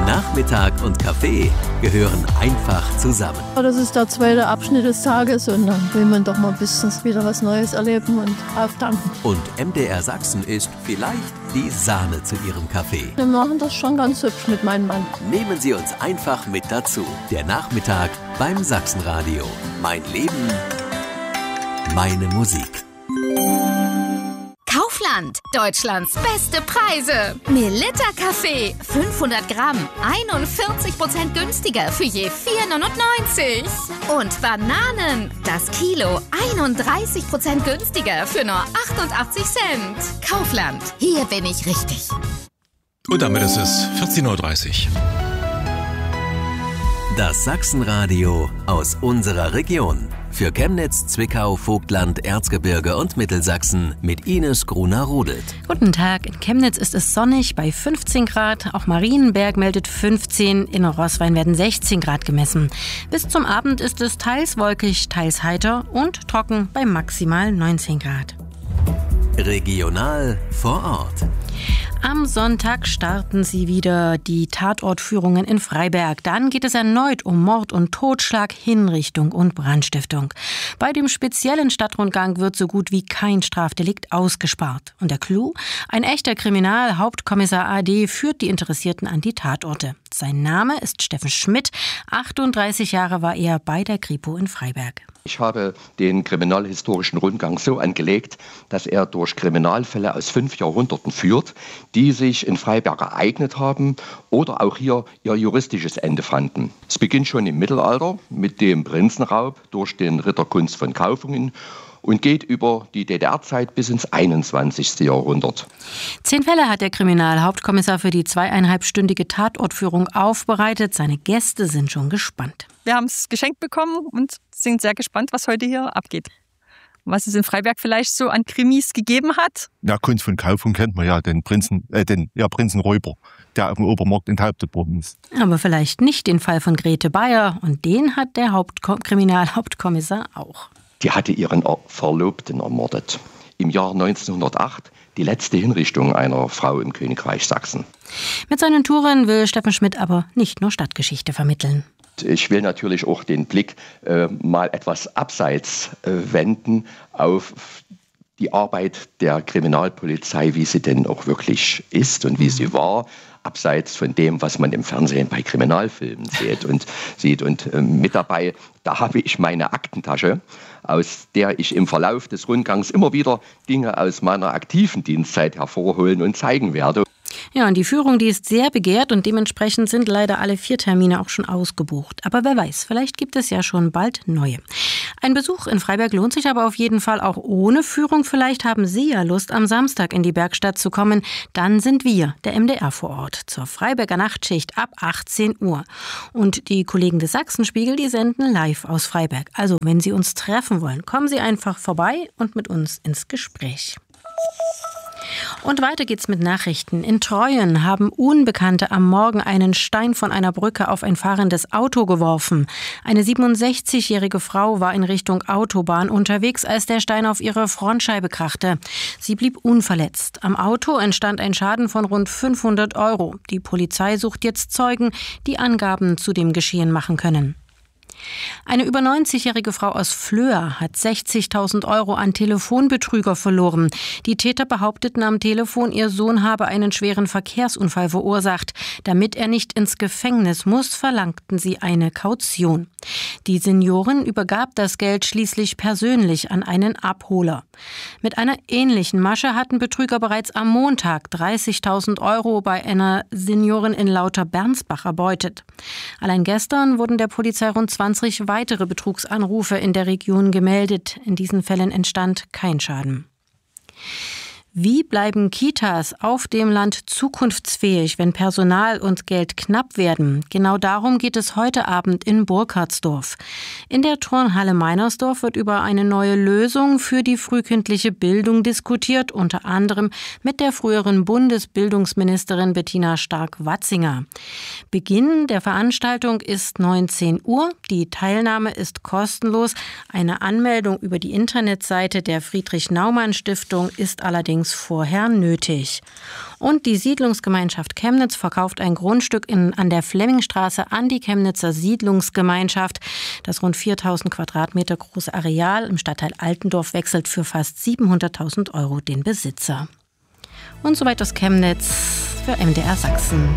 Nachmittag und Kaffee gehören einfach zusammen. Das ist der zweite Abschnitt des Tages und dann will man doch mal ein bisschen wieder was Neues erleben und auftanken. Und MDR Sachsen ist vielleicht die Sahne zu Ihrem Kaffee. Wir machen das schon ganz hübsch mit meinem Mann. Nehmen Sie uns einfach mit dazu. Der Nachmittag beim Sachsenradio. Mein Leben, meine Musik. Kaufland, Deutschlands beste Preise. Melitta Kaffee, 500 Gramm, 41% günstiger für je 4,99. Und Bananen, das Kilo, 31% günstiger für nur 88 Cent. Kaufland, hier bin ich richtig. Und damit ist es 14.30 Uhr. Das Sachsenradio aus unserer Region. Für Chemnitz, Zwickau, Vogtland, Erzgebirge und Mittelsachsen mit Ines Gruner-Rudelt. Guten Tag. In Chemnitz ist es sonnig bei 15 Grad. Auch Marienberg meldet 15. In Roßwein werden 16 Grad gemessen. Bis zum Abend ist es teils wolkig, teils heiter und trocken bei maximal 19 Grad. Regional vor Ort. Am Sonntag starten sie wieder die Tatortführungen in Freiberg. Dann geht es erneut um Mord und Totschlag, Hinrichtung und Brandstiftung. Bei dem speziellen Stadtrundgang wird so gut wie kein Strafdelikt ausgespart. Und der Clou? Ein echter Kriminalhauptkommissar AD führt die Interessierten an die Tatorte. Sein Name ist Steffen Schmidt. 38 Jahre war er bei der Kripo in Freiberg. Ich habe den kriminalhistorischen Rundgang so angelegt, dass er durch Kriminalfälle aus 5 Jahrhunderten führt, die sich in Freiberg ereignet haben oder auch hier ihr juristisches Ende fanden. Es beginnt schon im Mittelalter mit dem Prinzenraub durch den Ritter Kunz von Kaufungen und geht über die DDR-Zeit bis ins 21. Jahrhundert. 10 Fälle hat der Kriminalhauptkommissar für die 2,5-stündige Tatortführung aufbereitet. Seine Gäste sind schon gespannt. Wir haben es geschenkt bekommen und sind sehr gespannt, was heute hier abgeht. Was es in Freiberg vielleicht so an Krimis gegeben hat. Ja, Kunz von Kaufung kennt man ja, den Prinzenräuber, der auf dem Obermarkt enthauptet worden ist. Aber vielleicht nicht den Fall von Grete Bayer. Und den hat der Kriminalhauptkommissar auch. Die hatte ihren Verlobten ermordet. Im Jahr 1908 die letzte Hinrichtung einer Frau im Königreich Sachsen. Mit seinen Touren will Steffen Schmidt aber nicht nur Stadtgeschichte vermitteln. Ich will natürlich auch den Blick mal etwas abseits wenden auf die Arbeit der Kriminalpolizei, wie sie denn auch wirklich ist und wie sie war, abseits von dem, was man im Fernsehen bei Kriminalfilmen sieht. Und mit dabei, da habe ich meine Aktentasche, aus der ich im Verlauf des Rundgangs immer wieder Dinge aus meiner aktiven Dienstzeit hervorholen und zeigen werde. Ja, und die Führung, die ist sehr begehrt und dementsprechend sind leider alle 4 Termine auch schon ausgebucht. Aber wer weiß, vielleicht gibt es ja schon bald neue. Ein Besuch in Freiberg lohnt sich aber auf jeden Fall auch ohne Führung. Vielleicht haben Sie ja Lust, am Samstag in die Bergstadt zu kommen. Dann sind wir, der MDR, vor Ort zur Freiberger Nachtschicht ab 18 Uhr. Und die Kollegen des Sachsenspiegel, die senden live aus Freiberg. Also, wenn Sie uns treffen wollen, kommen Sie einfach vorbei und mit uns ins Gespräch. Und weiter geht's mit Nachrichten. In Treuen haben Unbekannte am Morgen einen Stein von einer Brücke auf ein fahrendes Auto geworfen. Eine 67-jährige Frau war in Richtung Autobahn unterwegs, als der Stein auf ihre Frontscheibe krachte. Sie blieb unverletzt. Am Auto entstand ein Schaden von rund 500 €. Die Polizei sucht jetzt Zeugen, die Angaben zu dem Geschehen machen können. Eine über 90-jährige Frau aus Flöhr hat 60.000 € an Telefonbetrüger verloren. Die Täter behaupteten am Telefon, ihr Sohn habe einen schweren Verkehrsunfall verursacht. Damit er nicht ins Gefängnis muss, verlangten sie eine Kaution. Die Seniorin übergab das Geld schließlich persönlich an einen Abholer. Mit einer ähnlichen Masche hatten Betrüger bereits am Montag 30.000 € bei einer Seniorin in Lauter-Bernsbach erbeutet. Allein gestern wurden der Polizei rund 20 weitere Betrugsanrufe in der Region gemeldet. In diesen Fällen entstand kein Schaden. Wie bleiben Kitas auf dem Land zukunftsfähig, wenn Personal und Geld knapp werden? Genau darum geht es heute Abend in Burkhardsdorf. In der Turnhalle Meinersdorf wird über eine neue Lösung für die frühkindliche Bildung diskutiert, unter anderem mit der früheren Bundesbildungsministerin Bettina Stark-Watzinger. Beginn der Veranstaltung ist 19 Uhr. Die Teilnahme ist kostenlos. Eine Anmeldung über die Internetseite der Friedrich-Naumann-Stiftung ist allerdings allerdings vorher nötig. Und die Siedlungsgemeinschaft Chemnitz verkauft ein Grundstück an der Flemmingstraße an die Chemnitzer Siedlungsgemeinschaft. Das rund 4.000 Quadratmeter große Areal im Stadtteil Altendorf wechselt für fast 700.000 € den Besitzer. Und soweit aus Chemnitz für MDR Sachsen.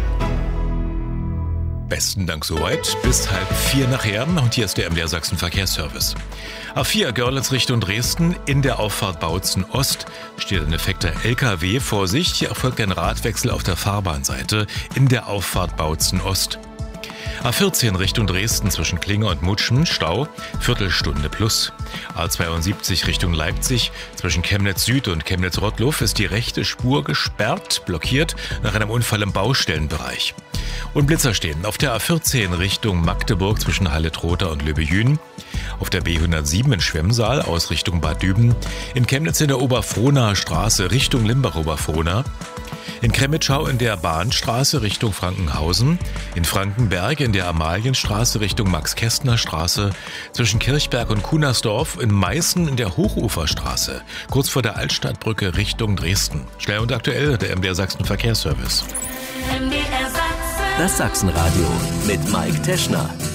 Besten Dank soweit. Bis 3:30 nachher. Und hier ist der MDR Sachsen Verkehrsservice. A4 Görlitz Richtung Dresden. In der Auffahrt Bautzen Ost steht ein defekter LKW. Vorsicht, hier erfolgt ein Radwechsel auf der Fahrbahnseite in der Auffahrt Bautzen Ost. A14 Richtung Dresden zwischen Klinge und Mutschen, Stau, Viertelstunde plus. A72 Richtung Leipzig zwischen Chemnitz Süd und Chemnitz Rottluff ist die rechte Spur gesperrt, blockiert nach einem Unfall im Baustellenbereich. Und Blitzer stehen auf der A14 Richtung Magdeburg zwischen Halle-Trotha und Löbejün, auf der B107 in Schwemmsaal aus Richtung Bad Düben, in Chemnitz in der Oberfrohnaer Straße Richtung Limbach-Oberfrohna, in Kremitschau in der Bahnstraße Richtung Frankenhausen, in Frankenberg in der Amalienstraße Richtung Max-Kästner-Straße, zwischen Kirchberg und Kunersdorf, in Meißen in der Hochuferstraße, kurz vor der Altstadtbrücke Richtung Dresden. Schnell und aktuell der MDR Sachsen Verkehrsservice. Das Sachsenradio mit Mike Teschner.